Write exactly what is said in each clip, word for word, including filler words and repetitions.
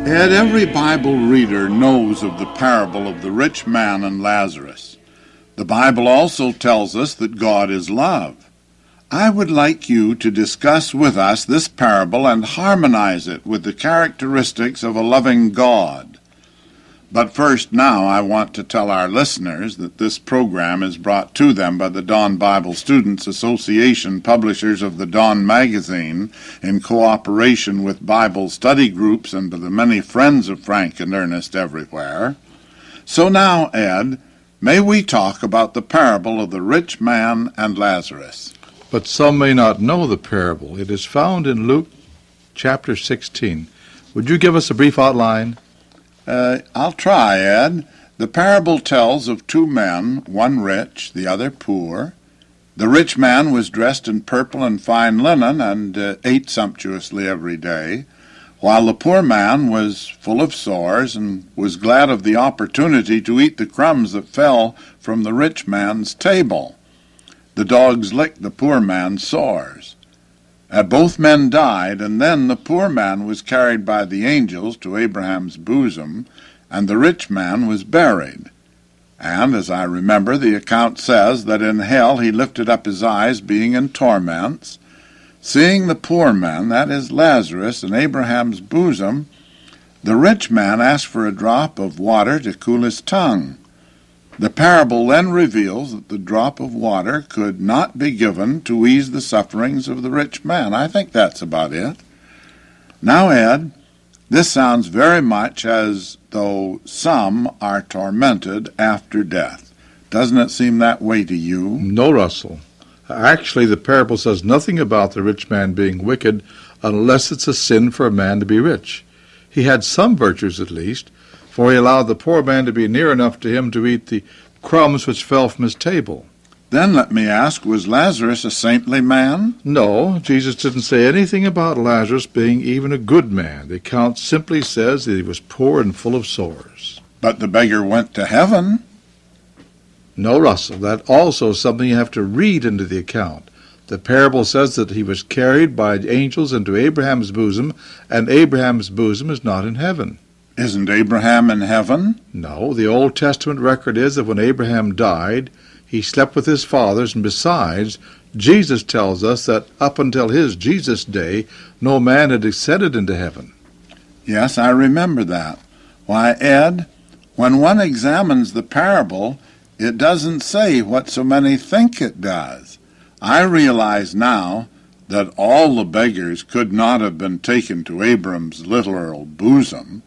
Ed, every Bible reader knows of the parable of the rich man and Lazarus. The Bible also tells us that God is love. I would like you to discuss with us this parable and harmonize it with the characteristics of a loving God. But first, now, I want to tell our listeners that this program is brought to them by the Dawn Bible Students Association, publishers of the Dawn magazine, in cooperation with Bible study groups and by the many friends of Frank and Ernest everywhere. So now, Ed, may we talk about the parable of the rich man and Lazarus. But some may not know the parable. It is found in Luke chapter sixteen. Would you give us a brief outline? Uh, I'll try, Ed. The parable tells of two men, one rich, the other poor. The rich man was dressed in purple and fine linen and uh, ate sumptuously every day, while the poor man was full of sores and was glad of the opportunity to eat the crumbs that fell from the rich man's table. The dogs licked the poor man's sores. Uh, both men died, and then the poor man was carried by the angels to Abraham's bosom, and the rich man was buried. And, as I remember, the account says that in hell he lifted up his eyes, being in torments. Seeing the poor man, that is Lazarus, in Abraham's bosom, the rich man asked for a drop of water to cool his tongue. The parable then reveals that the drop of water could not be given to ease the sufferings of the rich man. I think that's about it. Now, Ed, this sounds very much as though some are tormented after death. Doesn't it seem that way to you? No, Russell. Actually, the parable says nothing about the rich man being wicked unless it's a sin for a man to be rich. He had some virtues at least, for he allowed the poor man to be near enough to him to eat the crumbs which fell from his table. Then let me ask, was Lazarus a saintly man? No, Jesus didn't say anything about Lazarus being even a good man. The account simply says that he was poor and full of sores. But the beggar went to heaven. No, Russell, that also is something you have to read into the account. The parable says that he was carried by angels into Abraham's bosom, and Abraham's bosom is not in heaven. Isn't Abraham in heaven? No, the Old Testament record is that when Abraham died, he slept with his fathers, and besides, Jesus tells us that up until his Jesus day, no man had ascended into heaven. Yes, I remember that. Why, Ed, when one examines the parable, it doesn't say what so many think it does. I realize now that all the beggars could not have been taken to Abram's literal bosom.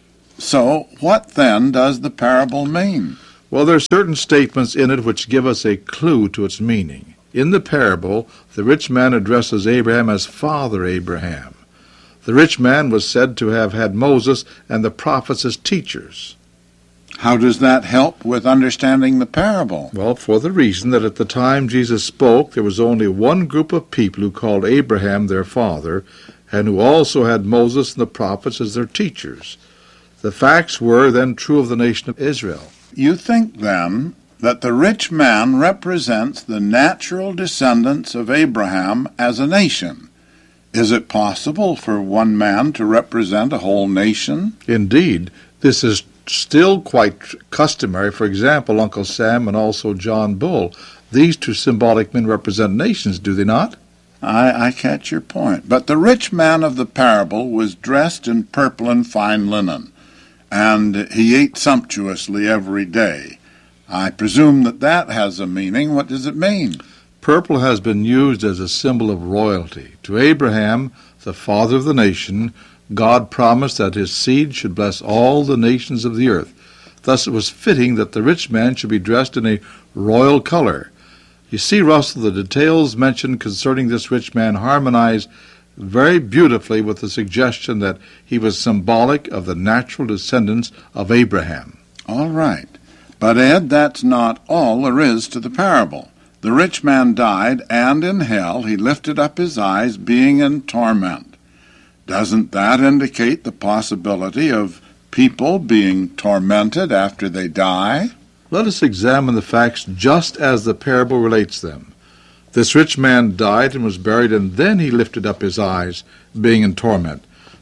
So, what then does the parable mean? Well, there are certain statements in it which give us a clue to its meaning. In the parable, the rich man addresses Abraham as Father Abraham. The rich man was said to have had Moses and the prophets as teachers. How does that help with understanding the parable? Well, for the reason that at the time Jesus spoke, there was only one group of people who called Abraham their father, and who also had Moses and the prophets as their teachers. The facts were then true of the nation of Israel. You think, then, that the rich man represents the natural descendants of Abraham as a nation. Is it possible for one man to represent a whole nation? Indeed, this is still quite customary. For example, Uncle Sam and also John Bull. These two symbolic men represent nations, do they not? I, I catch your point. But the rich man of the parable was dressed in purple and fine linen, and he ate sumptuously every day. I presume that that has a meaning. What does it mean? Purple has been used as a symbol of royalty. To Abraham, the father of the nation, God promised that his seed should bless all the nations of the earth. Thus it was fitting that the rich man should be dressed in a royal color. You see, Russell, the details mentioned concerning this rich man harmonize very beautifully with the suggestion that he was symbolic of the natural descendants of Abraham. All right. But, Ed, that's not all there is to the parable. The rich man died, and in hell he lifted up his eyes, being in torment. Doesn't that indicate the possibility of people being tormented after they die? Let us examine the facts just as the parable relates them. This rich man died and was buried, and then he lifted up his eyes, being in torment.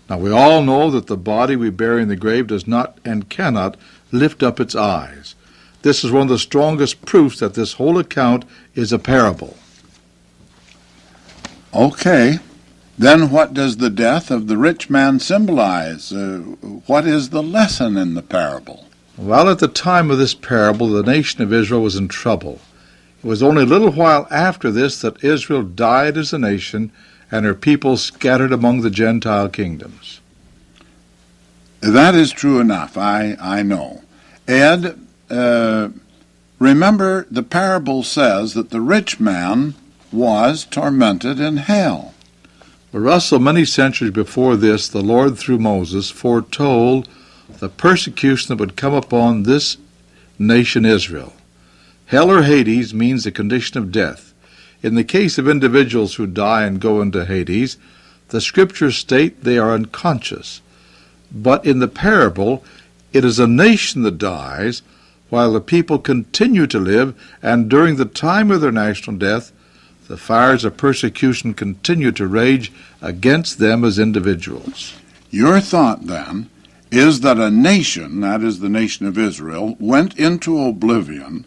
Now we all know that the body we bury in the grave does not and cannot lift up its eyes. This is one of the strongest proofs that this whole account is a parable. Okay. Then what does the death of the rich man symbolize? Uh, what is the lesson in the parable? Well, at the time of this parable, the nation of Israel was in trouble. It was only a little while after this that Israel died as a nation and her people scattered among the Gentile kingdoms. That is true enough, I, I know. Ed, uh, remember the parable says that the rich man was tormented in hell. But Russell, many centuries before this, the Lord through Moses foretold the persecution that would come upon this nation Israel. Hell or Hades means the condition of death. In the case of individuals who die and go into Hades, the Scriptures state they are unconscious. But in the parable, it is a nation that dies while the people continue to live, and during the time of their national death, the fires of persecution continue to rage against them as individuals. Your thought, then, is that a nation, that is the nation of Israel, went into oblivion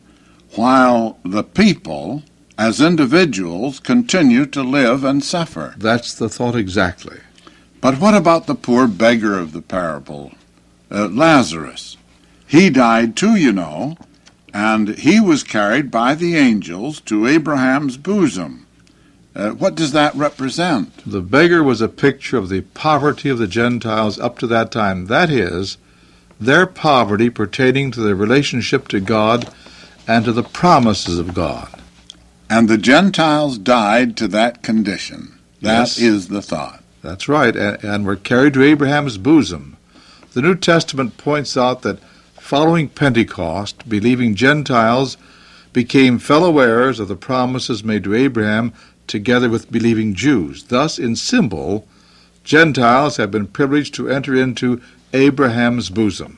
while the people, as individuals, continue to live and suffer. That's the thought exactly. But what about the poor beggar of the parable, uh, Lazarus? He died too, you know, and he was carried by the angels to Abraham's bosom. Uh, what does that represent? The beggar was a picture of the poverty of the Gentiles up to that time. That is, their poverty pertaining to their relationship to God and to the promises of God. And the Gentiles died to that condition. That Yes. is the thought. That's right, and, and were carried to Abraham's bosom. The New Testament points out that following Pentecost, believing Gentiles became fellow heirs of the promises made to Abraham together with believing Jews. Thus, in symbol, Gentiles have been privileged to enter into Abraham's bosom.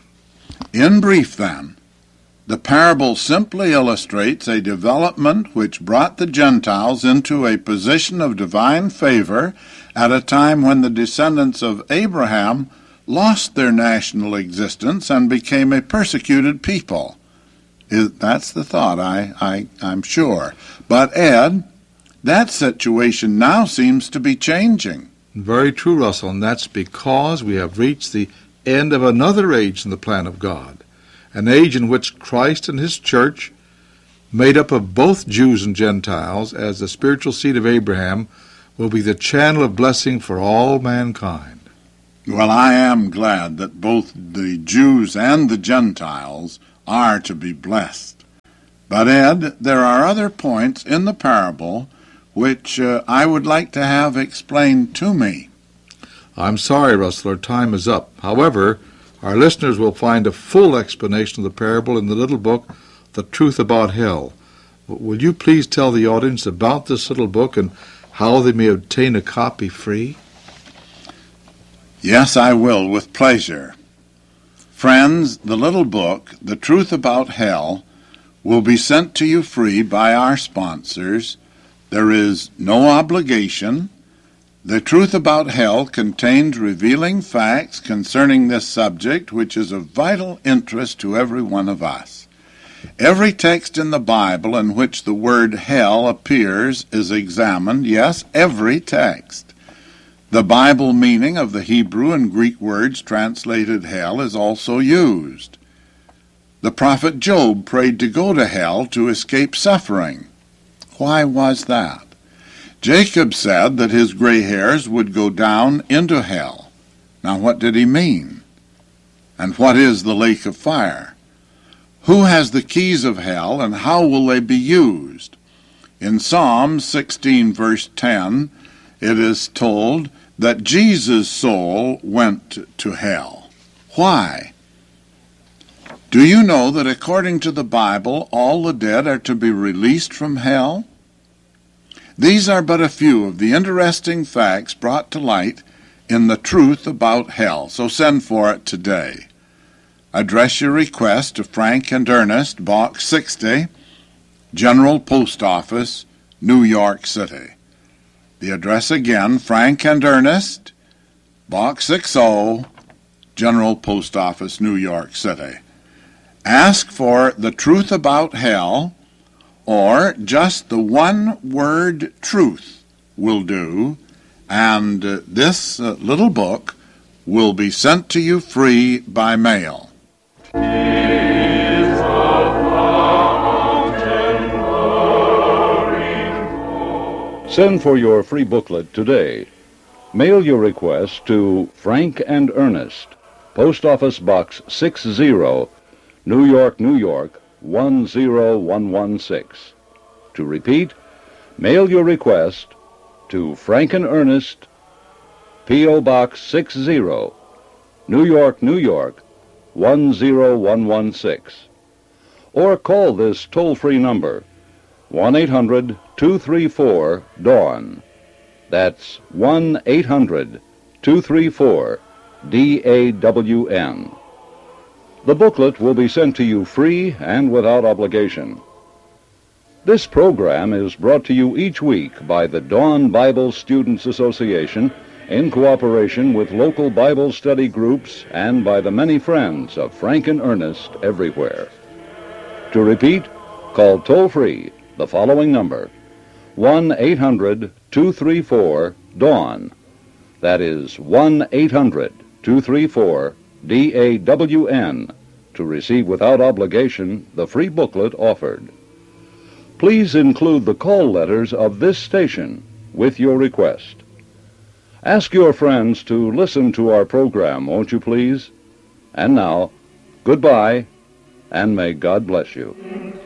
In brief, then, the parable simply illustrates a development which brought the Gentiles into a position of divine favor at a time when the descendants of Abraham lost their national existence and became a persecuted people. Is, that's the thought, I, I, I'm sure. But, Ed, that situation now seems to be changing. Very true, Russell, and that's because we have reached the end of another age in the plan of God, an age in which Christ and his church, made up of both Jews and Gentiles, as the spiritual seed of Abraham, will be the channel of blessing for all mankind. Well, I am glad that both the Jews and the Gentiles are to be blessed. But, Ed, there are other points in the parable which uh, I would like to have explained to me. I'm sorry, Russell, our time is up. However, our listeners will find a full explanation of the parable in the little book, The Truth About Hell. Will you please tell the audience about this little book and how they may obtain a copy free? Yes, I will, with pleasure. Friends, the little book, The Truth About Hell, will be sent to you free by our sponsors. There is no obligation. The Truth About Hell contains revealing facts concerning this subject, which is of vital interest to every one of us. Every text in the Bible in which the word hell appears is examined, yes, every text. The Bible meaning of the Hebrew and Greek words translated hell is also used. The prophet Job prayed to go to hell to escape suffering. Why was that? Jacob said that his gray hairs would go down into hell. Now, what did he mean? And what is the lake of fire? Who has the keys of hell, and how will they be used? In Psalm sixteen, verse ten, it is told that Jesus' soul went to hell. Why? Do you know that according to the Bible, all the dead are to be released from hell? These are but a few of the interesting facts brought to light in The Truth About Hell, so send for it today. Address your request to Frank and Ernest, Box sixty, General Post Office, New York City. The address again, Frank and Ernest, Box sixty, General Post Office, New York City. Ask for The Truth About Hell, or just the one word truth will do, and uh, this uh, little book will be sent to you free by mail. Send for your free booklet today. Mail your request to Frank and Ernest, Post Office Box sixty, New York, New York, one zero one one six. To repeat, mail your request to Frank and Ernest, P O Box sixty, New York, New York, one zero one one six. Or call this toll-free number, one eight hundred two three four DAWN. That's one eight hundred two three four D A W N. The booklet will be sent to you free and without obligation. This program is brought to you each week by the Dawn Bible Students Association in cooperation with local Bible study groups and by the many friends of Frank and Ernest everywhere. To repeat, call toll-free the following number, one eight hundred two three four DAWN. That is one eight hundred two three four D A W N, to receive without obligation the free booklet offered. Please include the call letters of this station with your request. Ask your friends to listen to our program, won't you please? And now, goodbye, and may God bless you.